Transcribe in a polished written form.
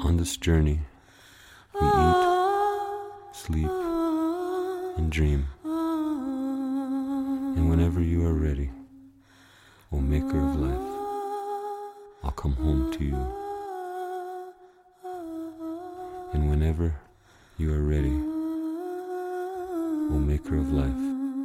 On this journey, we eat, sleep, and dream. And whenever you are ready, O Maker of life, I'll come home to you. And whenever you are ready, O Maker of life,